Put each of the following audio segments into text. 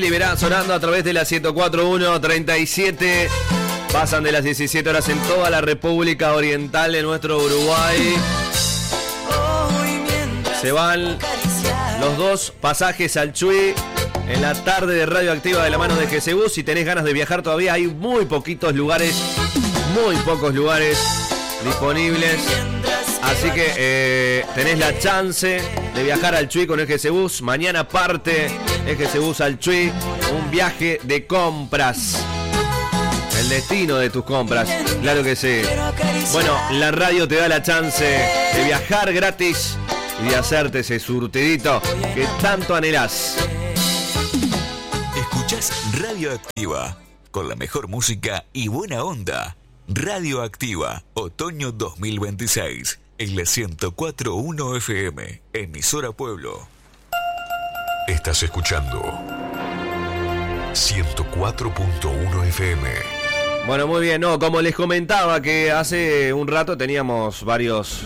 Liberá sonando a través de la 104.1, 37. Pasan de las 17 horas en toda la República Oriental de nuestro Uruguay. Se van los dos pasajes al Chuy en la tarde de Radioactiva de la mano de GCU. Si tenés ganas de viajar todavía hay muy pocos lugares disponibles. Así que tenés la chance de viajar al Chuy con EGC Bus. Mañana parte EGC Bus al Chuy. Un viaje de compras. El destino de tus compras. Claro que sí. Bueno, la radio te da la chance de viajar gratis y de hacerte ese surtidito que tanto anhelás. Escuchás Radioactiva con la mejor música y buena onda. Radioactiva, otoño 2026. En la 104.1 FM, emisora Pueblo. Estás escuchando 104.1 FM. Bueno, muy bien, no, como les comentaba que hace un rato teníamos varios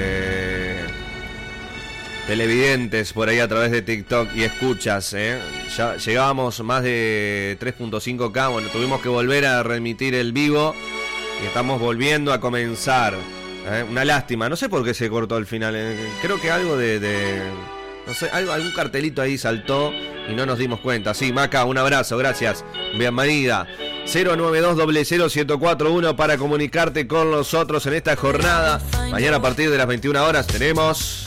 televidentes por ahí a través de TikTok y escuchas, ya llegábamos más de 3.5K, bueno, tuvimos que volver a remitir el vivo y estamos volviendo a comenzar. Una lástima, no sé por qué se cortó al final. Creo que algo no sé, algún cartelito ahí saltó y no nos dimos cuenta. Sí, Maca, un abrazo, gracias. Bienvenida. 092001041 para comunicarte con nosotros en esta jornada. Mañana a partir de las 21 horas tenemos...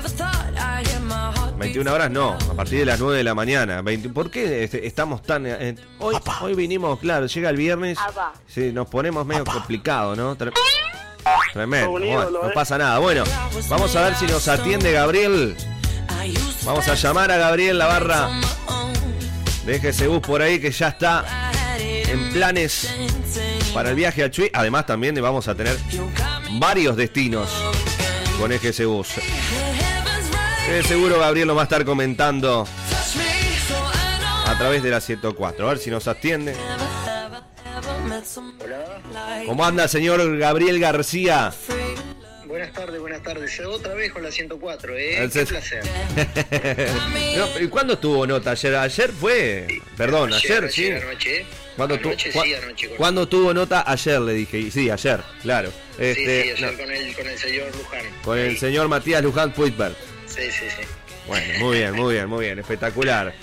21 horas no, a partir de las 9 de la mañana. ¿Por qué estamos tan... Hoy vinimos, claro, llega el viernes, sí, nos ponemos medio complicado, ¿no? Tremendo, bueno, no pasa nada. Bueno, vamos a ver si nos atiende Gabriel. Vamos a llamar a Gabriel Labarra de EGC Bus por ahí, que ya está en planes para el viaje al Chuy. Además también vamos a tener varios destinos con EGC Bus. Seguro Gabriel lo va a estar comentando a través de la 104. A ver si nos atiende. Hola. ¿Cómo anda, señor Gabriel García? Buenas tardes. Yo otra vez con la 104, Qué placer. No, ¿y cuándo tuvo nota? ¿Ayer fue? Perdón, ayer sí. Anoche. ¿Cuándo tuvo nota? Ayer le dije. Sí, ayer, claro. Sí, ayer no. con el señor Luján. Con el señor Matías Luján Puitberg. Sí. Bueno, muy bien, espectacular.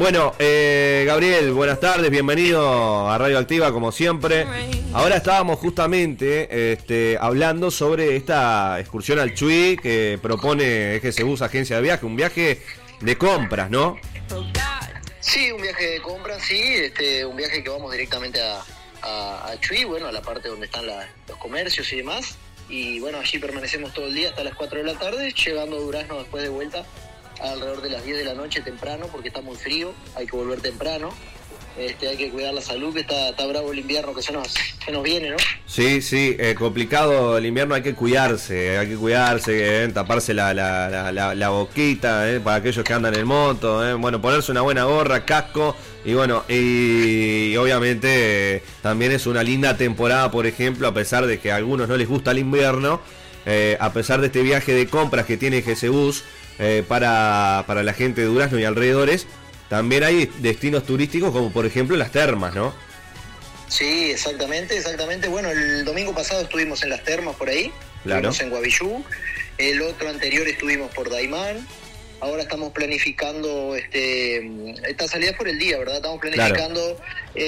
Gabriel, buenas tardes, bienvenido a Radioactiva como siempre. Ahora estábamos justamente hablando sobre esta excursión al Chuy que propone EGC Bus, agencia de viaje, un viaje de compras, ¿no? Sí, un viaje de compras, sí, un viaje que vamos directamente a Chuy, bueno, a la parte donde están los comercios y demás. Y bueno, allí permanecemos todo el día hasta las 4 de la tarde, llegando a Durazno después de vuelta alrededor de las 10 de la noche temprano, porque está muy frío, hay que volver temprano, hay que cuidar la salud, que está bravo el invierno que se nos viene, ¿no? Sí, complicado el invierno, hay que cuidarse, taparse la boquita, para aquellos que andan en moto, bueno, ponerse una buena gorra, casco, y bueno, y obviamente también es una linda temporada, por ejemplo, a pesar de que a algunos no les gusta el invierno, a pesar de este viaje de compras que tiene GC Bus, para la gente de Durazno y alrededores, también hay destinos turísticos como por ejemplo las termas, ¿no? Sí, exactamente. Bueno, el domingo pasado estuvimos en las termas por ahí, claro. Estuvimos en Guavillú, el otro anterior estuvimos por Daimán. Ahora estamos planificando esta salida por el día, ¿verdad? Estamos planificando,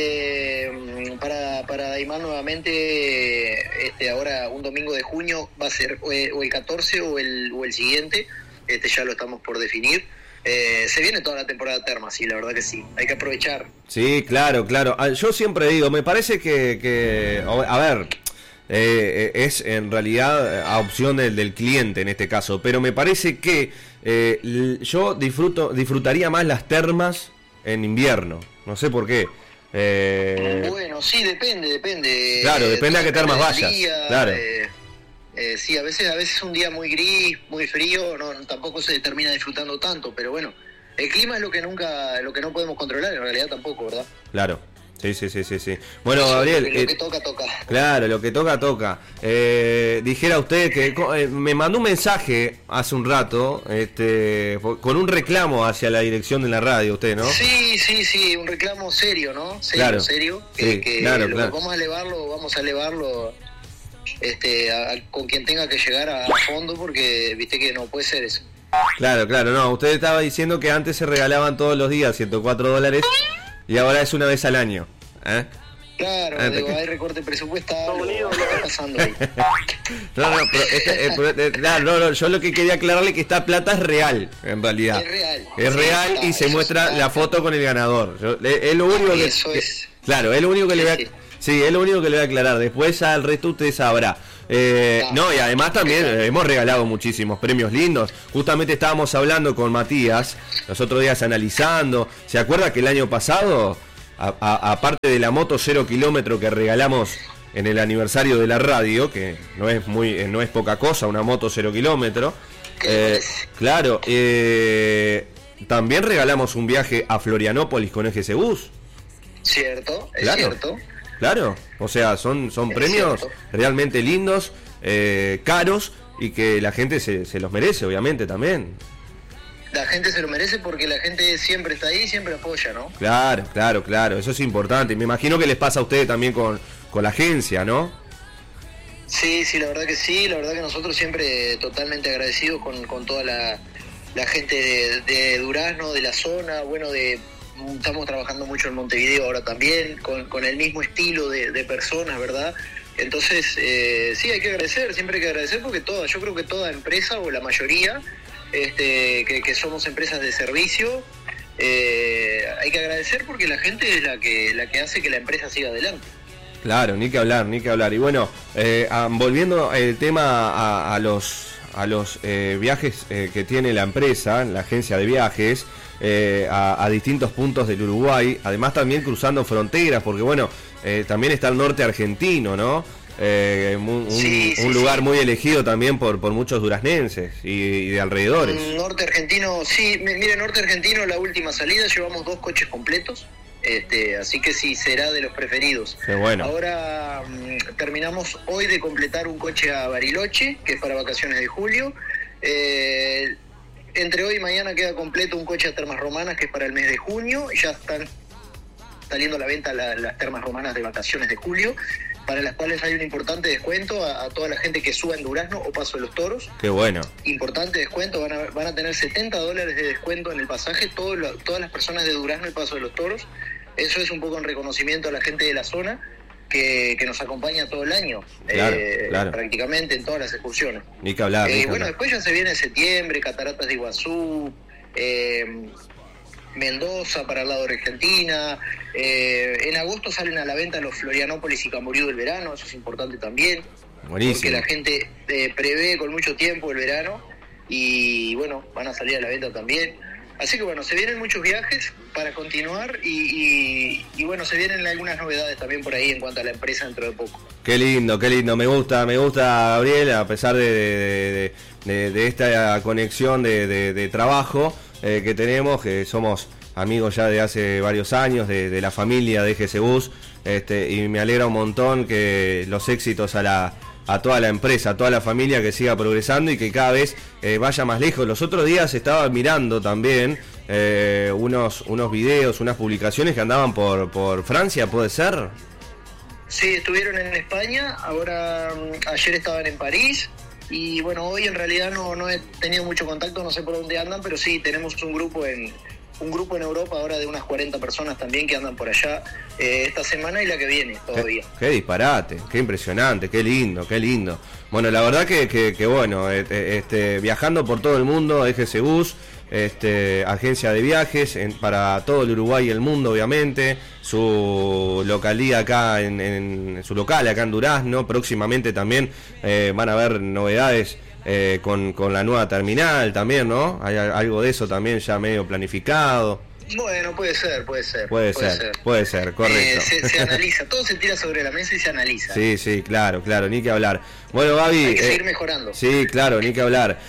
claro, para Daimán nuevamente, ahora un domingo de junio va a ser o el 14 o el siguiente, ya lo estamos por definir. Se viene toda la temporada de termas, sí, la verdad que sí, hay que aprovechar. Sí, claro. Yo siempre digo, me parece que a ver, es en realidad a opción del cliente en este caso, pero me parece que yo disfrutaría más las termas en invierno, no sé por qué. Bueno, sí, depende. Claro, depende a qué termas vayas. Claro. Sí, a veces un día muy gris, muy frío, tampoco se termina disfrutando tanto, pero bueno, el clima es lo que no podemos controlar, en realidad tampoco, ¿verdad? Claro. Sí. Bueno, Gabriel... Lo que toca, toca. Claro, lo que toca. Dijera usted que me mandó un mensaje hace un rato con un reclamo hacia la dirección de la radio, usted, ¿no? Sí, un reclamo serio, ¿no? Serio. Claro. Vamos a elevarlo con quien tenga que llegar a fondo, porque viste que no puede ser eso. Claro, no, usted estaba diciendo que antes se regalaban todos los días $104 y ahora es una vez al año. Claro, hay recorte presupuestario, ¿qué está pasando ahí? No, yo lo que quería aclararle que esta plata es real, en realidad. Es real y se muestra la foto con el ganador. Es lo único que... Claro, es lo único que le voy a... Sí, es lo único que le voy a aclarar. Después al resto usted sabrá. No, y además también hemos regalado muchísimos premios lindos. Justamente estábamos hablando con Matías los otros días analizando. ¿Se acuerda que el año pasado, aparte de la moto 0 kilómetro que regalamos en el aniversario de la radio, que no es poca cosa, una moto 0 kilómetro, claro, también regalamos un viaje a Florianópolis con EGC Bus? Cierto, es claro. Cierto. Claro, o sea, son premios realmente lindos, caros, y que la gente se los merece, obviamente, también. La gente se lo merece porque la gente siempre está ahí, siempre apoya, ¿no? Claro, eso es importante. Me imagino que les pasa a ustedes también con la agencia, ¿no? Sí, la verdad que sí, la verdad que nosotros siempre totalmente agradecidos con toda la gente de Durazno, de la zona, estamos trabajando mucho en Montevideo ahora también, con el mismo estilo de personas, ¿verdad? Entonces, sí, hay que agradecer, siempre hay que agradecer porque yo creo que toda empresa, o la mayoría, que somos empresas de servicio, hay que agradecer porque la gente es la que hace que la empresa siga adelante. Claro, ni que hablar. Y bueno, volviendo el tema a los viajes que tiene la empresa, la agencia de viajes, a distintos puntos del Uruguay, además también cruzando fronteras, porque bueno, también está el norte argentino, ¿no? Un lugar muy elegido también por muchos duraznenses y de alrededores. Norte argentino, Norte argentino, la última salida llevamos 2 coches completos, así que sí, será de los preferidos. Qué bueno. Ahora terminamos hoy de completar un coche a Bariloche, que es para vacaciones de julio. Entre hoy y mañana queda completo un coche a Termas Romanas, que es para el mes de junio. Ya están saliendo a la venta las Termas Romanas de vacaciones de julio, para las cuales hay un importante descuento a toda la gente que suba en Durazno o Paso de los Toros. Qué bueno. Importante descuento, van a tener $70 de descuento en el pasaje, todas las personas de Durazno y Paso de los Toros. Eso es un poco en reconocimiento a la gente de la zona que nos acompaña todo el año, claro. prácticamente en todas las excursiones. Ni que hablar. Después ya se viene septiembre, Cataratas de Iguazú, Mendoza para el lado de Argentina. En agosto salen a la venta los Florianópolis y Camboriú del verano, eso es importante también. Buenísimo. Porque la gente prevé con mucho tiempo el verano y van a salir a la venta también. Así que se vienen muchos viajes para continuar y se vienen algunas novedades también por ahí en cuanto a la empresa dentro de poco. Qué lindo, me gusta Gabriel, a pesar de esta conexión de trabajo que tenemos, que somos amigos ya de hace varios años, de la familia de EGC Bus, y me alegra un montón que los éxitos a toda la empresa, a toda la familia, que siga progresando y que cada vez vaya más lejos. Los otros días estaba mirando también unos videos, unas publicaciones que andaban por Francia, ¿puede ser? Sí, estuvieron en España, ayer estaban en París y hoy en realidad no he tenido mucho contacto, no sé por dónde andan, pero sí, tenemos un grupo en Europa ahora de unas 40 personas también que andan por allá esta semana y la que viene todavía. Qué disparate, qué impresionante, qué lindo. Bueno, la verdad que bueno, viajando por todo el mundo, EGC Bus, agencia de viajes para todo el Uruguay y el mundo, obviamente, su localía acá en su local acá en Durazno. Próximamente también van a haber novedades con la nueva terminal también, ¿no? Hay algo de eso también ya medio planificado. Bueno, puede ser, correcto. Se analiza, todo se tira sobre la mesa y se analiza. Sí, claro, ni que hablar. Bueno, Gaby, hay que seguir mejorando. Sí, claro, ni que hablar.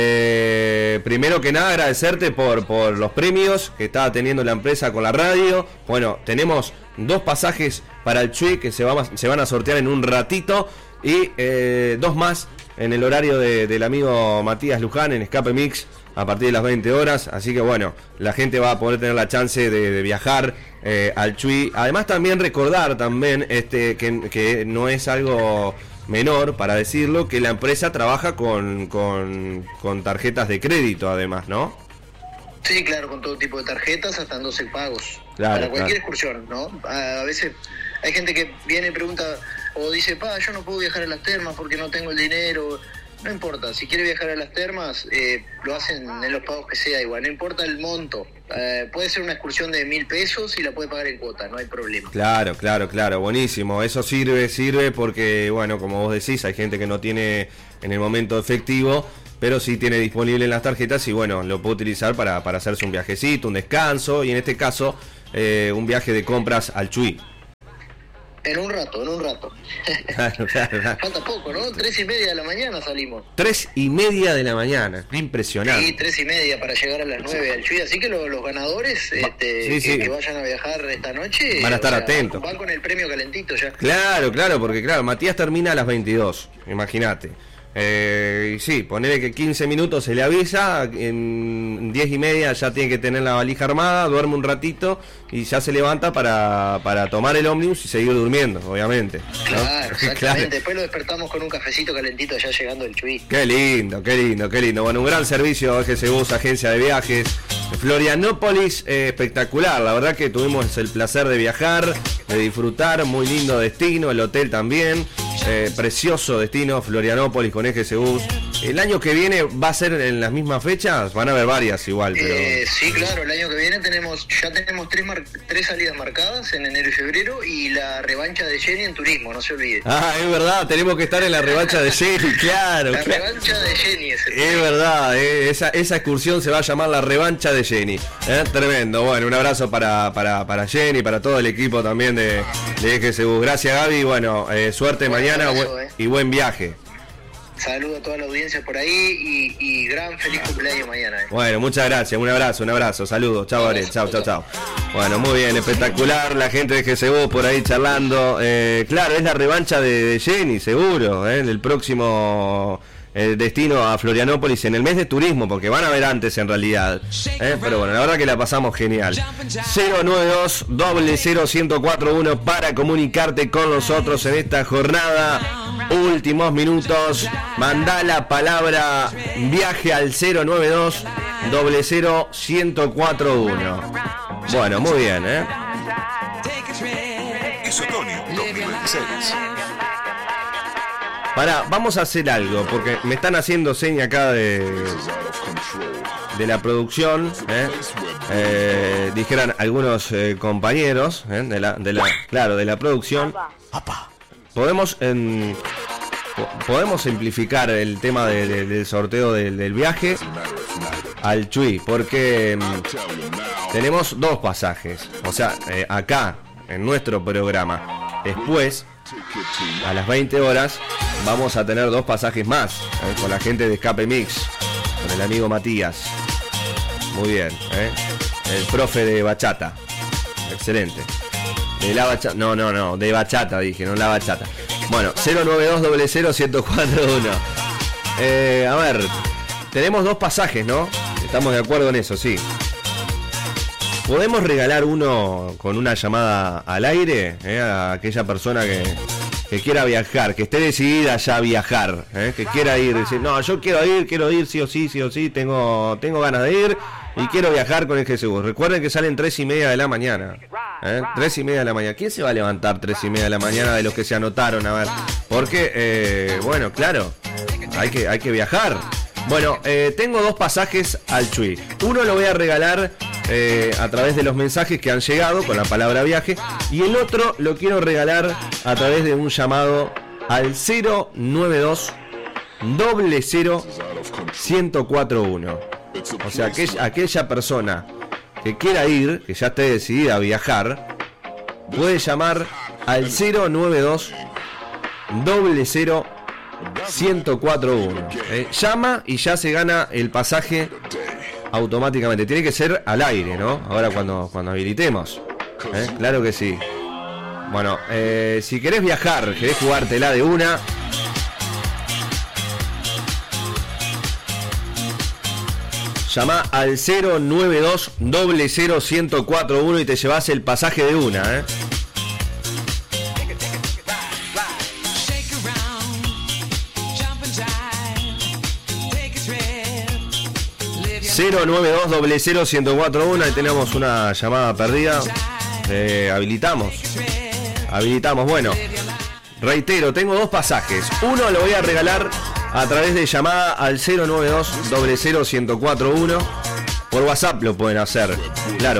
Primero que nada, agradecerte por los premios que está teniendo la empresa con la radio. Bueno, tenemos 2 pasajes para el Chuy que se van a sortear en un ratito y 2 más en el horario del amigo Matías Luján en Escape Mix a partir de las 20 horas, así que bueno, la gente va a poder tener la chance de viajar al Chuy. Además también recordar también que no es algo menor para decirlo, que la empresa trabaja con tarjetas de crédito además, ¿no? Sí, claro, con todo tipo de tarjetas, hasta en 12 pagos, claro, para cualquier excursión, ¿no? A veces hay gente que viene y pregunta o dice, yo no puedo viajar a las termas porque no tengo el dinero. No importa, si quiere viajar a las termas, lo hacen en los pagos que sea igual, no importa el monto. Puede ser una excursión de 1.000 pesos y la puede pagar en cuota, no hay problema. Claro, buenísimo. Eso sirve porque, bueno, como vos decís, hay gente que no tiene en el momento efectivo, pero sí tiene disponible en las tarjetas y, bueno, lo puede utilizar para hacerse un viajecito, un descanso y, en este caso, un viaje de compras al Chuy. En un rato. Claro. Falta poco, ¿no? 3:30 de la mañana salimos. 3:30 de la mañana, impresionante. Sí, 3:30 para llegar a las 9 al Chuy. Así que los ganadores que vayan a viajar esta noche van a estar atentos. Van con el premio calentito ya. Claro, porque Matías termina a las 22, imagínate. Sí, ponele que 15 minutos se le avisa, en 10:30 ya tiene que tener la valija armada, duerme un ratito y ya se levanta para tomar el ómnibus y seguir durmiendo, obviamente, ¿no? Claro, exactamente. Claro. Después lo despertamos con un cafecito calentito ya llegando el Chuy. Qué lindo. Bueno, un gran servicio FGC Bus, agencia de viajes. Florianópolis, espectacular, la verdad que tuvimos el placer de viajar, de disfrutar, muy lindo destino, el hotel también. Precioso destino, Florianópolis con FGC Bus. El año que viene va a ser en las mismas fechas, van a haber varias igual, pero... Sí, claro, el año que viene ya tenemos 3 salidas marcadas en enero y febrero y la revancha de Jenny en turismo, no se olvide. Es verdad, tenemos que estar en la revancha de Jenny, claro. Revancha de Jenny es verdad, esa excursión se va a llamar la revancha de Jenny. Tremendo, bueno, un abrazo para Jenny, para todo el equipo también de FGC Bus. Gracias, Gaby, bueno, suerte mañana y buen viaje. Saludo a toda la audiencia por ahí y gran feliz cumpleaños mañana. Bueno, muchas gracias, un abrazo, saludos, chao Gabriel, chao. Bueno, muy bien, espectacular, la gente de FGC Bus por ahí charlando. Claro, es la revancha de Jenny, seguro, del próximo destino a Florianópolis en el mes de turismo, porque van a ver antes en realidad. Pero bueno, la verdad que la pasamos genial. 092-001041 para comunicarte con nosotros en esta jornada. Últimos minutos, mandá la palabra viaje al 092-001041. Bueno, muy bien, Es otoño 2026. Vamos a hacer algo, porque me están haciendo seña acá de la producción, dijeran algunos compañeros de la producción. Podemos simplificar el tema del sorteo del viaje al Chuy, porque tenemos 2 pasajes, o sea, acá en nuestro programa. Después, a las 20 horas, vamos a tener 2 pasajes más con la gente de Escape Mix, con el amigo Matías. Muy bien, el profe de bachata, excelente. De la bachata, no, de bachata dije, no la bachata. Bueno, 092-001041. A ver, tenemos 2 pasajes, ¿no? Estamos de acuerdo en eso, sí. ¿Podemos regalar uno con una llamada al aire a aquella persona que quiera viajar, que esté decidida ya a viajar, que quiera ir, decir, no, yo quiero ir sí o sí, tengo ganas de ir y quiero viajar con FGC Bus? Recuerden que salen 3:30 de la mañana. 3:30 de la mañana. ¿Quién se va a levantar 3:30 de la mañana de los que se anotaron? A ver, porque, bueno, claro, hay que viajar. Bueno, tengo 2 pasajes al Chuy. Uno lo voy a regalar a través de los mensajes que han llegado con la palabra viaje, y el otro lo quiero regalar a través de un llamado al 092-001041. O sea, aquella persona que quiera ir, que ya esté decidida a viajar, puede llamar al 092 00 1041. Llama y ya se gana el pasaje automáticamente. Tiene que ser al aire, ¿no? Ahora cuando habilitemos. Claro que sí. Bueno, si querés viajar, querés jugártela de una, llama al 092 00 1041 y te llevas el pasaje de una, 092 00 1041. Ahí tenemos una llamada perdida. Habilitamos. Bueno, reitero, tengo 2 pasajes. Uno lo voy a regalar a través de llamada al 092 00 1041. Por WhatsApp lo pueden hacer. Claro,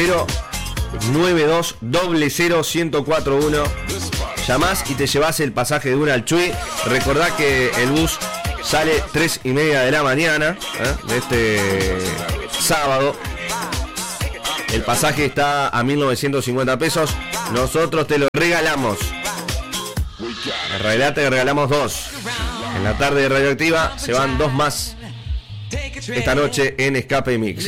092 00 1041. Llamás y te llevas el pasaje de una al Chuy. Recordá que el bus sale 3:30 de la mañana de este sábado. El pasaje está a 1.950 pesos. Nosotros te lo regalamos. En realidad te regalamos 2. En la tarde de Radioactiva se van 2 más esta noche en Escape Mix.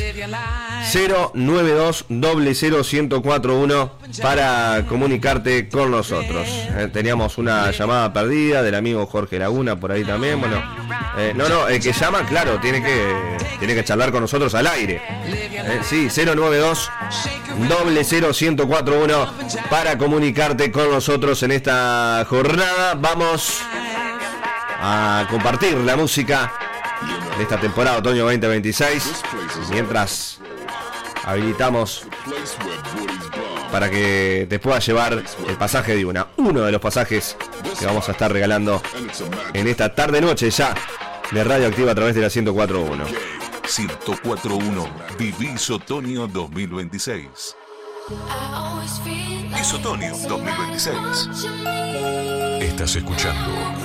092 00 1041 para comunicarte con nosotros. Teníamos una llamada perdida del amigo Jorge Laguna por ahí también. Bueno, el que llama, claro, tiene que charlar con nosotros al aire. Sí, 092 00 1041 para comunicarte con nosotros en esta jornada. Vamos a compartir la música de esta temporada otoño 2026 mientras habilitamos para que te puedas llevar el pasaje de uno de los pasajes que vamos a estar regalando en esta tarde noche ya de Radioactiva a través de la 104.1. 104.1 Vivís Otoño 2026. Es otoño 2026. Estás escuchando